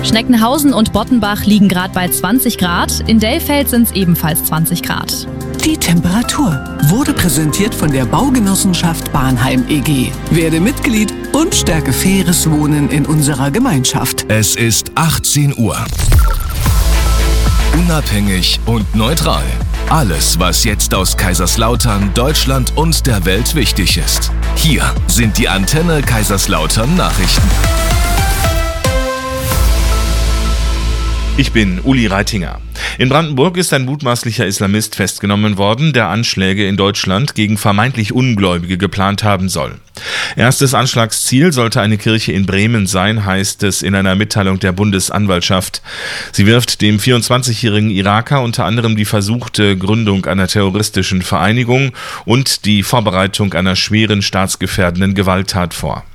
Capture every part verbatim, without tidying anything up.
Schneckenhausen und Bottenbach liegen gerade bei zwanzig Grad. In Dellfeld sind es ebenfalls zwanzig Grad. Die Temperatur wurde präsentiert von der Baugenossenschaft Bahnheim E G. Werde Mitglied und stärke faires Wohnen in unserer Gemeinschaft. Es ist achtzehn Uhr. Unabhängig und neutral. Alles, was jetzt aus Kaiserslautern, Deutschland und der Welt wichtig ist. Hier sind die Antenne Kaiserslautern Nachrichten. Ich bin Uli Reitinger. In Brandenburg ist ein mutmaßlicher Islamist festgenommen worden, der Anschläge in Deutschland gegen vermeintlich Ungläubige geplant haben soll. Erstes Anschlagsziel sollte eine Kirche in Bremen sein, heißt es in einer Mitteilung der Bundesanwaltschaft. Sie wirft dem vierundzwanzigjährigen Iraker unter anderem die versuchte Gründung einer terroristischen Vereinigung und die Vorbereitung einer schweren staatsgefährdenden Gewalttat vor.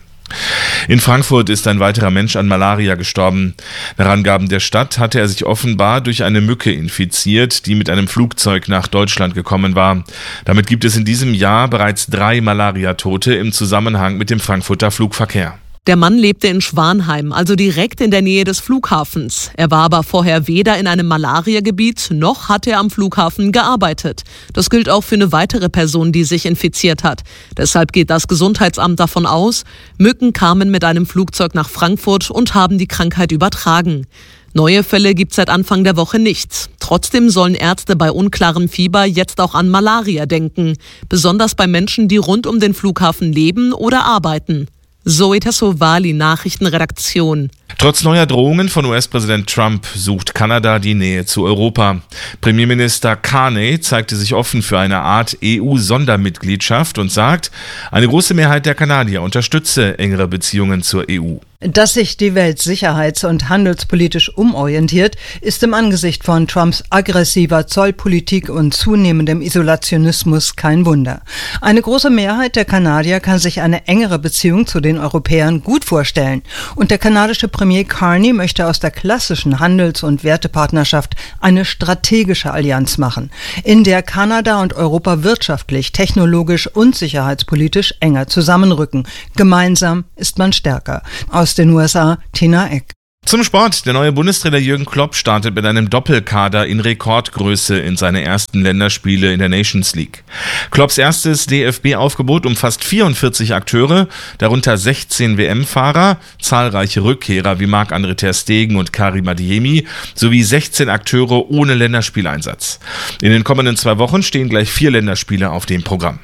In Frankfurt ist ein weiterer Mensch an Malaria gestorben. Nach Angaben der Stadt hatte er sich offenbar durch eine Mücke infiziert, die mit einem Flugzeug nach Deutschland gekommen war. Damit gibt es in diesem Jahr bereits drei Malariatote im Zusammenhang mit dem Frankfurter Flugverkehr. Der Mann lebte in Schwanheim, also direkt in der Nähe des Flughafens. Er war aber vorher weder in einem Malariagebiet, noch hat er am Flughafen gearbeitet. Das gilt auch für eine weitere Person, die sich infiziert hat. Deshalb geht das Gesundheitsamt davon aus, Mücken kamen mit einem Flugzeug nach Frankfurt und haben die Krankheit übertragen. Neue Fälle gibt es seit Anfang der Woche nicht. Trotzdem sollen Ärzte bei unklarem Fieber jetzt auch an Malaria denken. Besonders bei Menschen, die rund um den Flughafen leben oder arbeiten. Zoe Tassovali, Nachrichtenredaktion. Trotz neuer Drohungen von U S-Präsident Trump sucht Kanada die Nähe zu Europa. Premierminister Carney zeigte sich offen für eine Art E U-Sondermitgliedschaft und sagt, eine große Mehrheit der Kanadier unterstütze engere Beziehungen zur E U. Dass sich die Welt sicherheits- und handelspolitisch umorientiert, ist im Angesicht von Trumps aggressiver Zollpolitik und zunehmendem Isolationismus kein Wunder. Eine große Mehrheit der Kanadier kann sich eine engere Beziehung zu den Europäern gut vorstellen. Und der kanadische Premier Carney möchte aus der klassischen Handels- und Wertepartnerschaft eine strategische Allianz machen, in der Kanada und Europa wirtschaftlich, technologisch und sicherheitspolitisch enger zusammenrücken. Gemeinsam ist man stärker. Aus den U S A, Tina Eck. Zum Sport. Der neue Bundestrainer Jürgen Klopp startet mit einem Doppelkader in Rekordgröße in seine ersten Länderspiele in der Nations League. Klopps erstes D F B-Aufgebot umfasst vierundvierzig Akteure, darunter sechzehn W M-Fahrer, zahlreiche Rückkehrer wie Marc-André ter Stegen und Karim Adeyemi sowie sechzehn Akteure ohne Länderspieleinsatz. In den kommenden zwei Wochen stehen gleich vier Länderspiele auf dem Programm.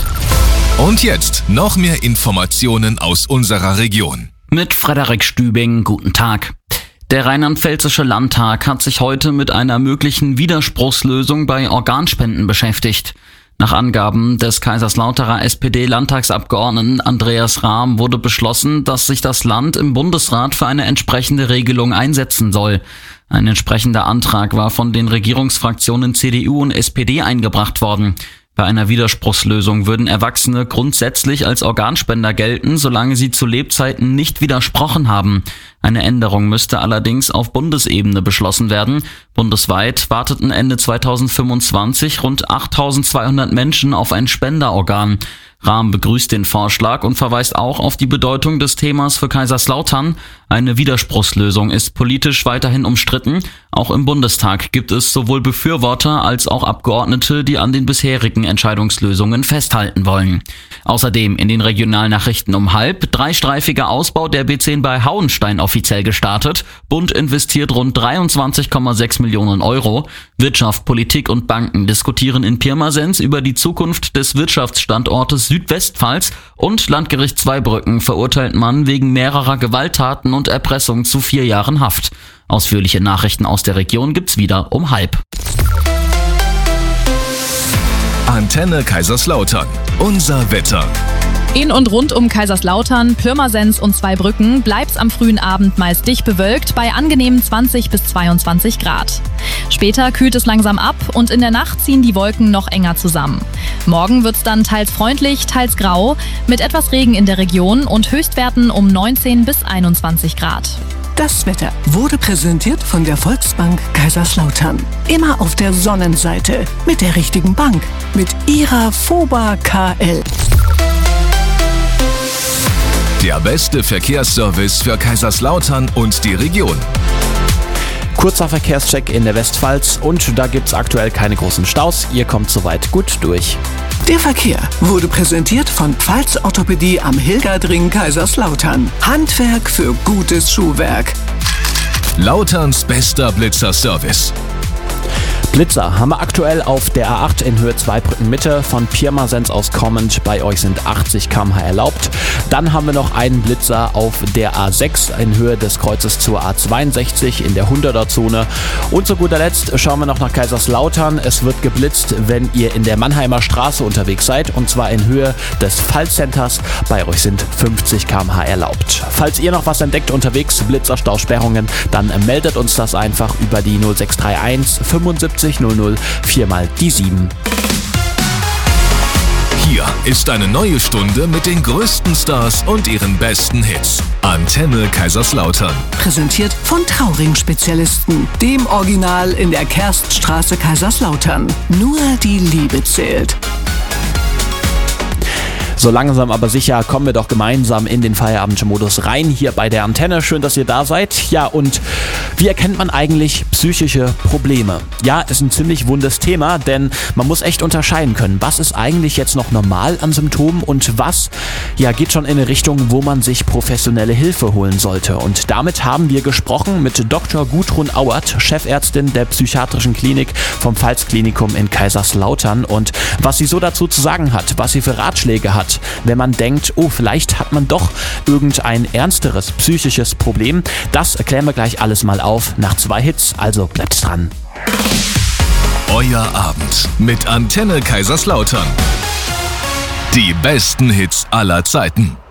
Und jetzt noch mehr Informationen aus unserer Region. Mit Frederik Stübing, guten Tag. Der Rheinland-Pfälzische Landtag hat sich heute mit einer möglichen Widerspruchslösung bei Organspenden beschäftigt. Nach Angaben des Kaiserslauterer S P D-Landtagsabgeordneten Andreas Rahm wurde beschlossen, dass sich das Land im Bundesrat für eine entsprechende Regelung einsetzen soll. Ein entsprechender Antrag war von den Regierungsfraktionen C D U und S P D eingebracht worden. Bei einer Widerspruchslösung würden Erwachsene grundsätzlich als Organspender gelten, solange sie zu Lebzeiten nicht widersprochen haben. Eine Änderung müsste allerdings auf Bundesebene beschlossen werden. Bundesweit warteten Ende zweitausendfünfundzwanzig rund achttausendzweihundert Menschen auf ein Spenderorgan. Rahm begrüßt den Vorschlag und verweist auch auf die Bedeutung des Themas für Kaiserslautern. Eine Widerspruchslösung ist politisch weiterhin umstritten. Auch im Bundestag gibt es sowohl Befürworter als auch Abgeordnete, die an den bisherigen Entscheidungslösungen festhalten wollen. Außerdem in den Regionalnachrichten um halb, dreistreifiger Ausbau der B zehn bei Hauenstein offiziell gestartet. Bund investiert rund dreiundzwanzig Komma sechs Millionen Euro. Wirtschaft, Politik und Banken diskutieren in Pirmasens über die Zukunft des Wirtschaftsstandortes Südwestpfalz und Landgericht Zweibrücken verurteilt Mann wegen mehrerer Gewalttaten und Erpressung zu vier Jahren Haft. Ausführliche Nachrichten aus der Region gibt's wieder um halb. Antenne Kaiserslautern. Unser Wetter. In und rund um Kaiserslautern, Pirmasens und Zweibrücken bleibt's am frühen Abend meist dicht bewölkt bei angenehmen zwanzig bis zweiundzwanzig Grad. Später kühlt es langsam ab und in der Nacht ziehen die Wolken noch enger zusammen. Morgen wird's dann teils freundlich, teils grau, mit etwas Regen in der Region und Höchstwerten um neunzehn bis einundzwanzig Grad. Das Wetter wurde präsentiert von der Volksbank Kaiserslautern. Immer auf der Sonnenseite mit der richtigen Bank, mit ihrer FOBA K L. Der beste Verkehrsservice für Kaiserslautern und die Region. Kurzer Verkehrscheck in der Westpfalz und da gibt's aktuell keine großen Staus. Ihr kommt soweit gut durch. Der Verkehr wurde präsentiert von Pfalz Orthopädie am Hilgerdring Kaiserslautern. Handwerk für gutes Schuhwerk. Lauterns bester Blitzer-Service. Blitzer haben wir aktuell auf der A acht in Höhe Zweibrücken Mitte von Pirmasens aus kommend. Bei euch sind achtzig Kilometer pro Stunde erlaubt. Dann haben wir noch einen Blitzer auf der A sechs in Höhe des Kreuzes zur A zweiundsechzig in der hunderter Zone. Und zu guter Letzt schauen wir noch nach Kaiserslautern. Es wird geblitzt, wenn ihr in der Mannheimer Straße unterwegs seid, und zwar in Höhe des Pfalz-Centers. Bei euch sind fünfzig Kilometer pro Stunde erlaubt. Falls ihr noch was entdeckt unterwegs, Blitzer, Stausperrungen, dann meldet uns das einfach über die null sechs drei eins fünfundsiebzig null null vier mal die sieben. Hier ist eine neue Stunde mit den größten Stars und ihren besten Hits. Antenne Kaiserslautern. Präsentiert von Trauring-Spezialisten, dem Original in der Kerststraße Kaiserslautern. Nur die Liebe zählt. So langsam aber sicher kommen wir doch gemeinsam in den Feierabendmodus rein hier bei der Antenne. Schön, dass ihr da seid. Ja, und wie erkennt man eigentlich psychische Probleme? Ja, ist ein ziemlich wundes Thema, denn man muss echt unterscheiden können, was ist eigentlich jetzt noch normal an Symptomen und was ja geht schon in eine Richtung, wo man sich professionelle Hilfe holen sollte. Und damit haben wir gesprochen mit Doktor Gudrun Auert, Chefärztin der psychiatrischen Klinik vom Pfalz-Klinikum in Kaiserslautern, und was sie so dazu zu sagen hat, was sie für Ratschläge hat, wenn man denkt, oh, vielleicht hat man doch irgendein ernsteres psychisches Problem. Das erklären wir gleich alles mal auf nach zwei Hits, also bleibt dran. Euer Abend mit Antenne Kaiserslautern. Die besten Hits aller Zeiten.